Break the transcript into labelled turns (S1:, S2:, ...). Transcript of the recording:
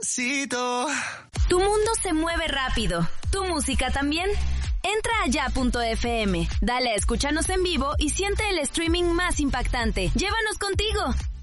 S1: Despacito.
S2: Tu mundo se mueve rápido. ¿Tu música también? Entra a ya.fm, dale a escúchanos en vivo y siente el streaming más impactante. ¡Llévanos contigo!